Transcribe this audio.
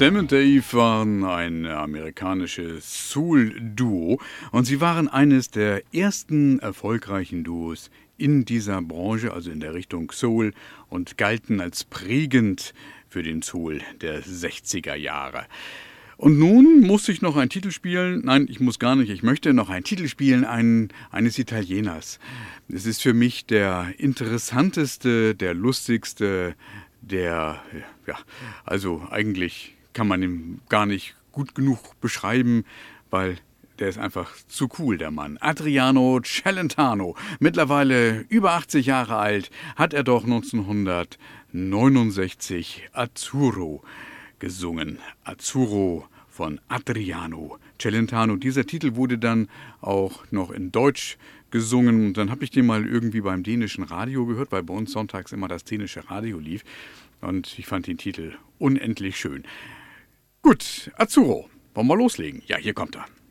Sam und Dave waren ein amerikanisches Soul-Duo und sie waren eines der ersten erfolgreichen Duos in dieser Branche, also in der Richtung Soul, und galten als prägend für den Soul der 60er Jahre. Und nun muss ich noch einen Titel spielen. Nein, ich muss gar nicht. Ich möchte noch einen Titel spielen, eines Italieners. Es ist für mich der interessanteste, der lustigste, ja, also eigentlich kann man ihn gar nicht gut genug beschreiben, weil der ist einfach zu cool, der Mann. Adriano Celentano, mittlerweile über 80 Jahre alt, hat er doch 1969 Azzurro gesungen. Azzurro von Adriano Celentano. Dieser Titel wurde dann auch noch in Deutsch gesungen. Und dann habe ich den mal irgendwie beim dänischen Radio gehört, weil bei uns sonntags immer das dänische Radio lief. Und ich fand den Titel unendlich schön. Gut, Azzurro. Wollen wir loslegen? Ja, hier kommt er.